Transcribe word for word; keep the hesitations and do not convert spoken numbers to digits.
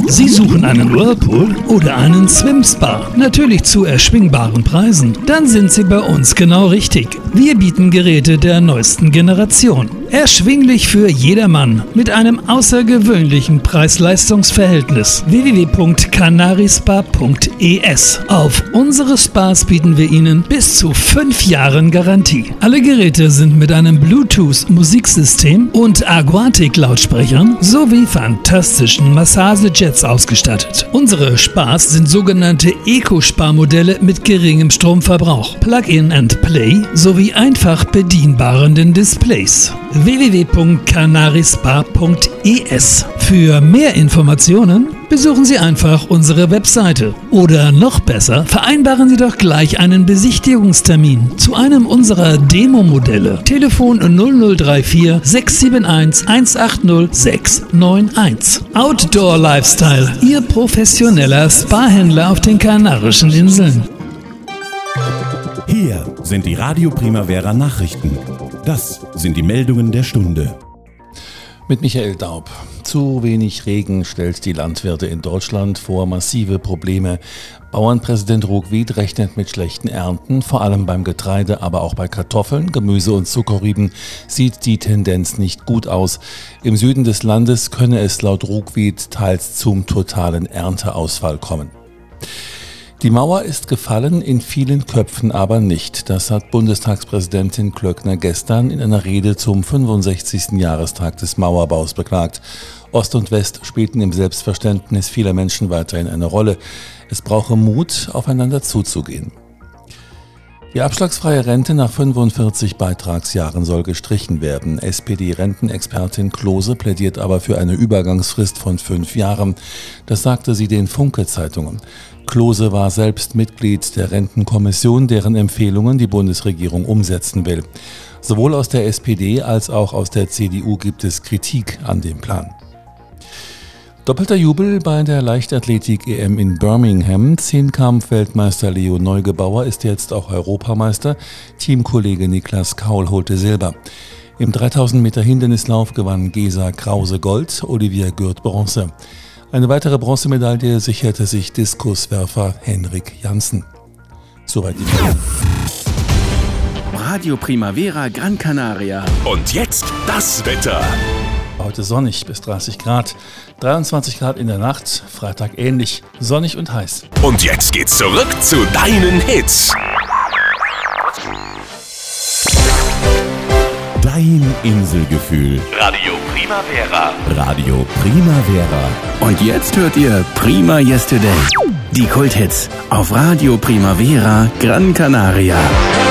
Sie suchen einen Whirlpool oder einen Swim-Spa? Natürlich zu erschwingbaren Preisen? Dann sind Sie bei uns genau richtig. Wir bieten Geräte der neuesten Generation. Erschwinglich für jedermann mit einem außergewöhnlichen Preis-Leistungs-Verhältnis. w w w punkt canarispa punkt e s. Auf unsere Spas bieten wir Ihnen bis zu fünf Jahren Garantie. Alle Geräte sind mit einem Bluetooth-Musiksystem und Aquatic-Lautsprechern sowie fantastischen Massagejets ausgestattet. Unsere Spas sind sogenannte Eco-Spa-Modelle mit geringem Stromverbrauch, Plug-in and Play sowie einfach bedienbaren Displays. w w w punkt canarispa punkt e s. Für mehr Informationen besuchen Sie einfach unsere Webseite. Oder noch besser, vereinbaren Sie doch gleich einen Besichtigungstermin zu einem unserer Demo-Modelle. Telefon null null drei vier sechs sieben eins eins acht null sechs neun eins. Outdoor Lifestyle, Ihr professioneller Spa-Händler auf den Kanarischen Inseln. Hier sind die Radio Primavera Nachrichten. Das sind die Meldungen der Stunde. Mit Michael Daub. Zu wenig Regen stellt die Landwirte in Deutschland vor massive Probleme. Bauernpräsident Ruckwied rechnet mit schlechten Ernten, vor allem beim Getreide, aber auch bei Kartoffeln, Gemüse und Zuckerrüben sieht die Tendenz nicht gut aus. Im Süden des Landes könne es laut Ruckwied teils zum totalen Ernteausfall kommen. Die Mauer ist gefallen, in vielen Köpfen aber nicht. Das hat Bundestagspräsidentin Klöckner gestern in einer Rede zum fünfundsechzigsten Jahrestag des Mauerbaus beklagt. Ost und West spielten im Selbstverständnis vieler Menschen weiterhin eine Rolle. Es brauche Mut, aufeinander zuzugehen. Die abschlagsfreie Rente nach fünfundvierzig Beitragsjahren soll gestrichen werden. S P D-Rentenexpertin Klose plädiert aber für eine Übergangsfrist von fünf Jahren. Das sagte sie den Funke-Zeitungen. Klose war selbst Mitglied der Rentenkommission, deren Empfehlungen die Bundesregierung umsetzen will. Sowohl aus der S P D als auch aus der C D U gibt es Kritik an dem Plan. Doppelter Jubel bei der Leichtathletik-E M in Birmingham. Zehnkampf-Weltmeister Leo Neugebauer ist jetzt auch Europameister. Teamkollege Niklas Kaul holte Silber. Im dreitausend Meter Hindernislauf gewann Gesa Krause Gold, Olivia Gürt Bronze. Eine weitere Bronzemedaille sicherte sich Diskuswerfer Henrik Janssen. Soweit die Meldung. Radio Primavera Gran Canaria. Und jetzt das Wetter. Heute sonnig bis dreißig Grad, dreiundzwanzig Grad in der Nacht, Freitag ähnlich, sonnig und heiß. Und jetzt geht's zurück zu deinen Hits. Dein Inselgefühl. Radio Primavera. Radio Primavera. Und jetzt hört ihr Prima Yesterday. Die Kulthits auf Radio Primavera Gran Canaria.